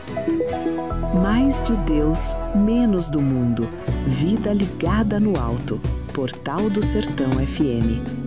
Mais de Deus, menos do mundo. Vida ligada no alto. Portal do Sertão FM.